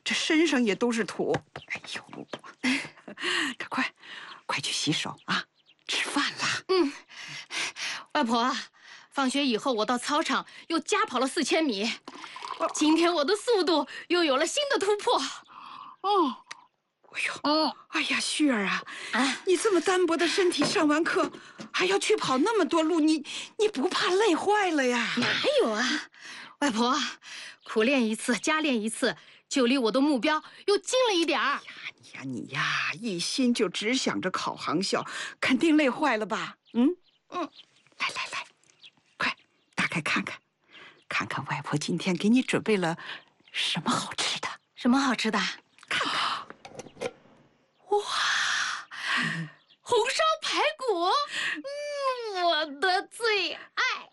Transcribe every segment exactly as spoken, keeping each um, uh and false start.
这身上也都是土。哎呦，快快快去洗手啊！吃饭了。 嗯，外婆，放学以后我到操场又加跑了四千米，今天我的速度又有了新的突破。 哦。 哎呦， 哦， 哎呀，旭儿啊，啊，你这么单薄的身体，上完课还要去跑那么多路，你你不怕累坏了呀？ 哪有啊，外婆，苦练一次，加练一次，就离我的目标又近了一点儿。 呀，你呀，你呀，一心就只想着考航校，肯定累坏了吧？嗯嗯，来来来，快打开看看，看看外婆今天给你准备了什么好吃的？ 什么好吃的？ 看看。 哇，红烧排骨，嗯，我的最爱，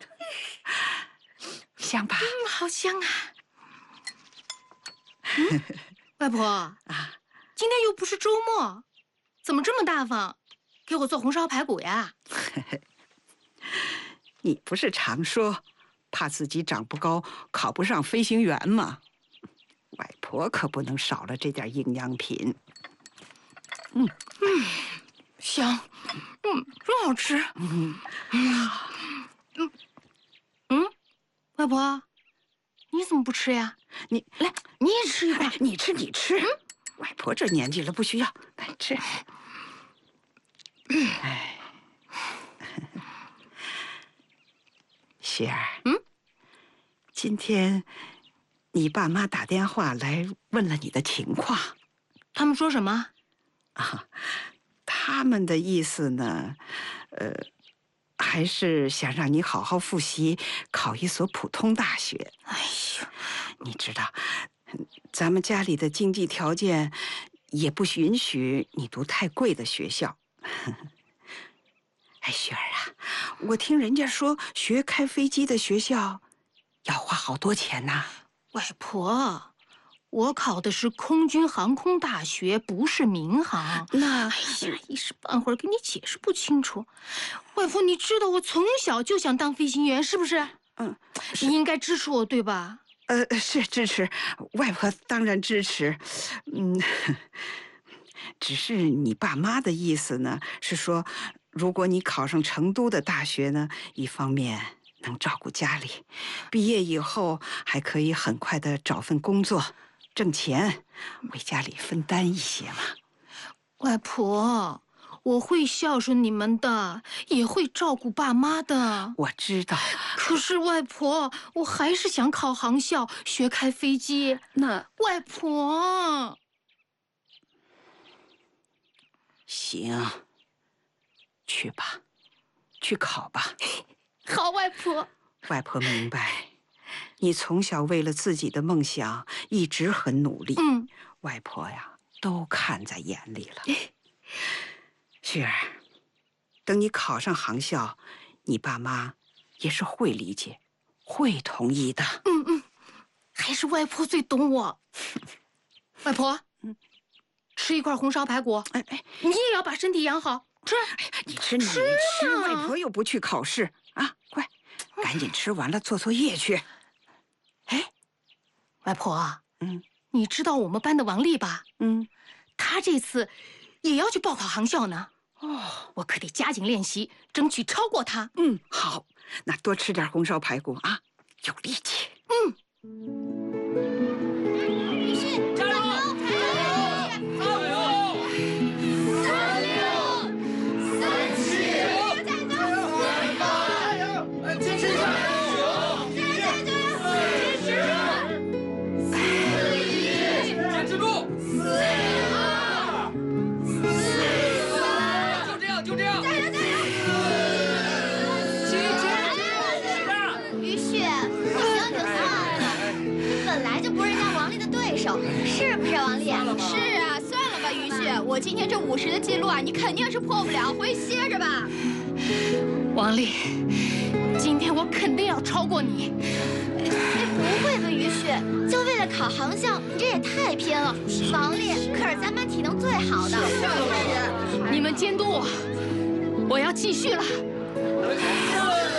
香吧？ 嗯，好香啊！嗯，外婆啊，今天又不是周末，怎么这么大方，给我做红烧排骨呀？ 你不是常说怕自己长不高，考不上飞行员吗？外婆可不能少了这点营养品。 嗯嗯，香，嗯，真好吃。嗯嗯嗯嗯，外婆，你怎么不吃呀？你来，你也吃一块。 你吃，你吃。嗯，外婆这年纪了，不需要。来吃。哎，雪儿，嗯，今天你爸妈打电话来问了你的情况， 他们说什么？ 啊，他们的意思呢，呃，还是想让你好好复习，考一所普通大学。哎呦，你知道，咱们家里的经济条件也不允许你读太贵的学校。哎，雪儿啊，我听人家说学开飞机的学校要花好多钱呐。 外婆。 我考的是空军航空大学，不是民航。 那哎呀，一时半会儿给你解释不清楚。外婆，你知道我从小就想当飞行员，是不是？嗯，你应该支持我，对吧？ 呃，是支持，外婆当然支持。嗯，只是你爸妈的意思呢，是说，如果你考上成都的大学呢，一方面能照顾家里，毕业以后还可以很快的找份工作。 挣钱，为家里分担一些嘛。 外婆，我会孝顺你们的，也会照顾爸妈的。 我知道。 可是外婆，我还是想考航校，学开飞机。 那外婆， 行，去吧，去考吧。 好，外婆。 外婆明白。 你从小为了自己的梦想一直很努力，嗯，外婆呀都看在眼里了。雪儿，等你考上航校，你爸妈也是会理解，会同意的。 嗯嗯，还是外婆最懂我。外婆，嗯，吃一块红烧排骨。哎哎，你也要把身体养好，吃。 哎呀，你吃你吃，外婆又不去考试啊！快，赶紧吃完了做作业去。 哎，外婆，嗯，你知道我们班的王丽吧？嗯，她这次也要去报考航校呢。哦，我可得加紧练习，争取超过她。 嗯，好，那多吃点红烧排骨啊，有力气。嗯。 于迅，加油！加油！三六三七，加油！加油！哎，坚持一下！ 是不是王丽？是啊，算了吧，于旭，我今天这五十的记录啊，你肯定是破不了，回去歇着吧。 王丽，今天我肯定要超过你。 哎，不会吧，于旭？就为了考航校，你这也太偏了。王丽可是咱班体能最好的。 你们监督我，我要继续了。